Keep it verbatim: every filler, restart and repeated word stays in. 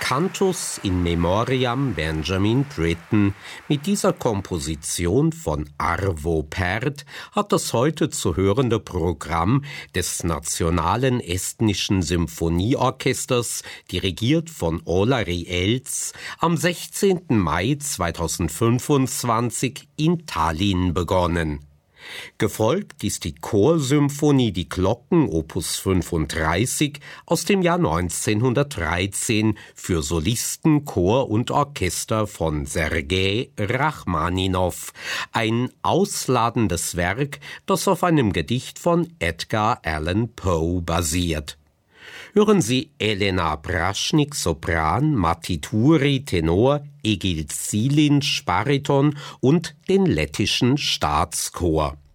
Cantus in Memoriam Benjamin Britten. Mit dieser Komposition von Arvo Pärt hat das heute zu hörende Programm des Nationalen Estnischen Symphonieorchesters, dirigiert von Olari Els, am sechzehnten Mai zweitausendfünfundzwanzig in Tallinn begonnen. Gefolgt ist die Chorsymphonie Die Glocken Opus fünfunddreißig aus dem Jahr neunzehnhundertdreizehn für Solisten, Chor und Orchester von Sergei Rachmaninow, ein ausladendes Werk, das auf einem Gedicht von Edgar Allan Poe basiert. Hören Sie Elena Braschnik, Sopran, Matti Turi, Tenor, Egil Zilinsch, Bariton und den lettischen Staatschor.